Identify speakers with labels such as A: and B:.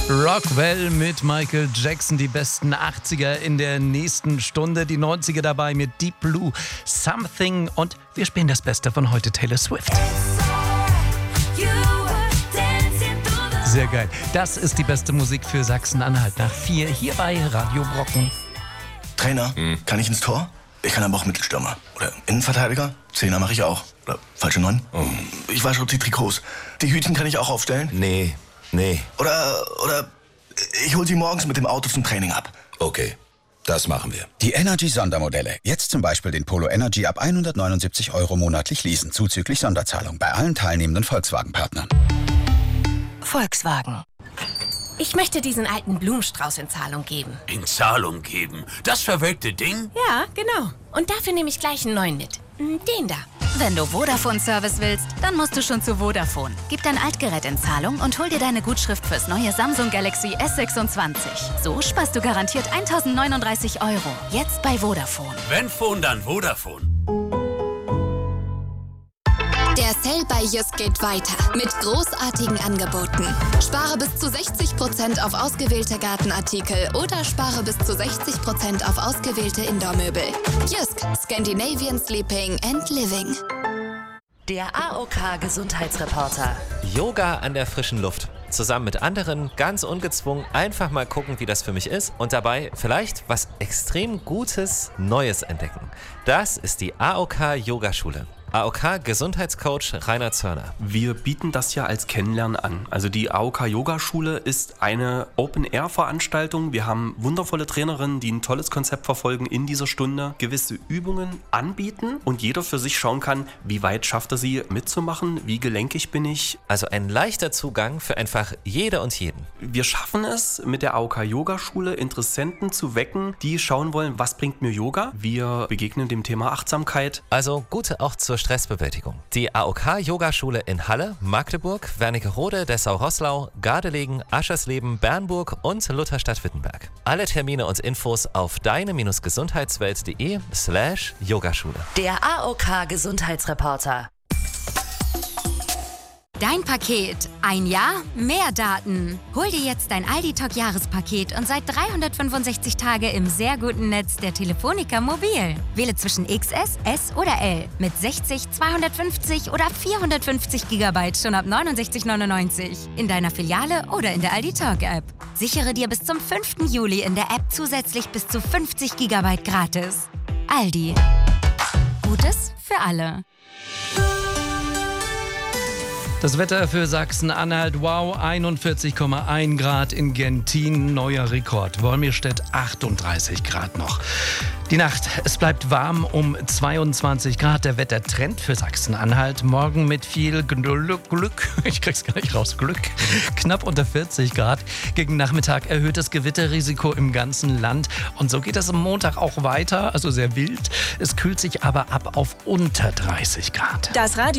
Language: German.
A: Rockwell mit Michael Jackson, die besten 80er in der nächsten Stunde, die 90er dabei mit Deep Blue, Something und wir spielen das Beste von heute, Taylor Swift. Sehr geil. Das ist die beste Musik für Sachsen-Anhalt nach 4 hier bei Radio Brocken.
B: Trainer, kann ich ins Tor? Ich kann aber auch Mittelstürmer. Oder Innenverteidiger? Zehner mache ich auch. Oder falsche 9? Ich wasche die Trikots. Die Hütchen kann ich auch aufstellen?
C: Nee.
B: Oder ich hol sie morgens mit dem Auto zum Training ab.
C: Okay, das machen wir.
D: Die Energy-Sondermodelle. Jetzt zum Beispiel den Polo Energy ab 179 € monatlich leasen, zuzüglich Sonderzahlung bei allen teilnehmenden Volkswagen-Partnern.
E: Volkswagen. Ich möchte diesen alten Blumenstrauß in Zahlung geben.
F: In Zahlung geben? Das verwelkte Ding?
E: Ja, genau. Und dafür nehme ich gleich einen neuen mit. Den da.
G: Wenn du Vodafone-Service willst, dann musst du schon zu Vodafone. Gib dein Altgerät in Zahlung und hol dir deine Gutschrift fürs neue Samsung Galaxy S26. So sparst du garantiert 1.039 €. Jetzt bei Vodafone.
F: Wenn Phone, dann Vodafone.
H: Der Sale bei Jysk geht weiter mit großartigen Angeboten. Spare bis zu 60% auf ausgewählte Gartenartikel oder spare bis zu 60% auf ausgewählte Indoor-Möbel. Jysk, Scandinavian Sleeping and Living.
I: Der AOK Gesundheitsreporter.
J: Yoga an der frischen Luft. Zusammen mit anderen, ganz ungezwungen, einfach mal gucken, wie das für mich ist und dabei vielleicht was extrem Gutes, Neues entdecken. Das ist die AOK Yogaschule. AOK Gesundheitscoach Rainer Zörner.
K: Wir bieten das ja als Kennenlernen an. Also die AOK Yogaschule ist eine Open-Air-Veranstaltung. Wir haben wundervolle Trainerinnen, die ein tolles Konzept verfolgen, in dieser Stunde gewisse Übungen anbieten und jeder für sich schauen kann, wie weit schafft er sie mitzumachen, wie gelenkig bin ich.
J: Also ein leichter Zugang für einfach jede und jeden.
K: Wir schaffen es, mit der AOK Yogaschule Interessenten zu wecken, die schauen wollen, was bringt mir Yoga. Wir begegnen dem Thema Achtsamkeit.
J: Also gute auch zur Stressbewältigung. Die AOK-Yogaschule in Halle, Magdeburg, Wernigerode, Dessau-Roßlau, Gardelegen, Aschersleben, Bernburg und Lutherstadt-Wittenberg. Alle Termine und Infos auf deine-gesundheitswelt.de/Yogaschule.
I: Der AOK Gesundheitsreporter.
G: Dein Paket. Ein Jahr, mehr Daten. Hol dir jetzt dein Aldi-Talk-Jahrespaket und sei 365 Tage im sehr guten Netz der Telefonica Mobil. Wähle zwischen XS, S oder L mit 60, 250 oder 450 GB schon ab 69,99 in deiner Filiale oder in der Aldi-Talk-App. Sichere dir bis zum 5. Juli in der App zusätzlich bis zu 50 GB gratis. Aldi. Gutes für alle.
A: Das Wetter für Sachsen-Anhalt, wow, 41,1 Grad in Gentin, neuer Rekord. Wolmirstedt 38 Grad noch. Die Nacht, es bleibt warm um 22 Grad. Der Wettertrend für Sachsen-Anhalt. Morgen mit viel Glück, ich krieg's gar nicht raus, Glück, knapp unter 40 Grad. Gegen Nachmittag erhöhtes Gewitterrisiko im ganzen Land. Und so geht es am Montag auch weiter, also sehr wild. Es kühlt sich aber ab auf unter 30 Grad.
E: Das Radio